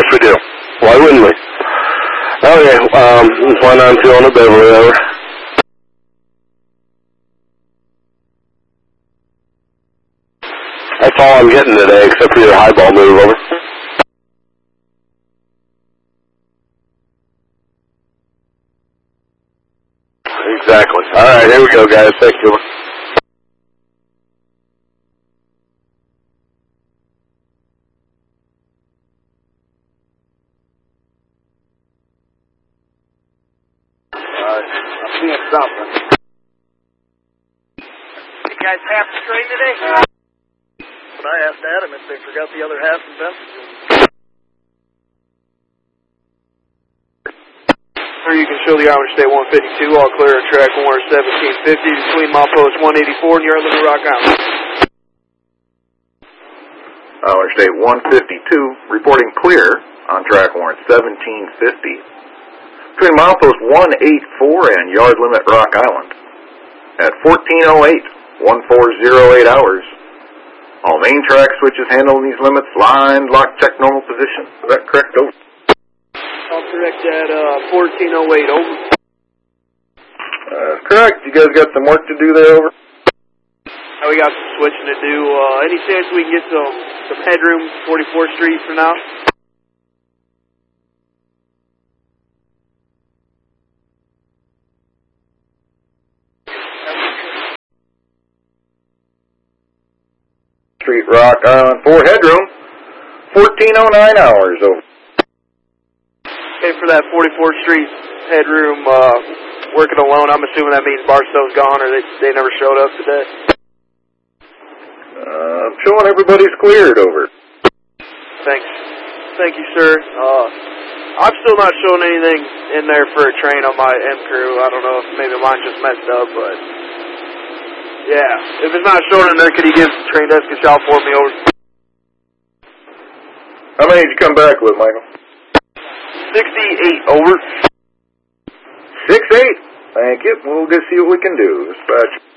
course we do. Why wouldn't we? Okay, 192 on the Beverly, over. That's all I'm getting today, except for your highball move, over. Exactly. All right, here we go, guys. Thank you. I'm seeing something. You guys half the train today? When I asked Adam if they forgot the other half in Bethlehem. Sir, you can show the Iowa State 152, all clear at track 1750 between milepost 184 and your Little Rock Island. Iowa State 152, reporting clear on track warrant 1750. Between milepost 184 and yard limit Rock Island at 14:08, 1408 hours. All main track switches handling these limits, line, lock, check normal position. Is that correct? Over. I'll correct that, 1408, over. Correct. You guys got some work to do there, over? We got some switching to do. Any chance we can get some headroom 44th Street for now? Street, Rock Island, 4 headroom, 1409 hours, over. Okay, for that 44th Street headroom, working alone, I'm assuming that means Barstow's gone or they never showed up today. I'm showing everybody's cleared, over. Thanks. Thank you, sir. I'm still not showing anything in there for a train on my M crew. I don't know if maybe mine just messed up, but yeah. If it's not showing in there, could you give train desk a shout for me, over? How many did you come back with, Michael? 68, over. 6-8. Thank you. We'll just see what we can do. Dispatch.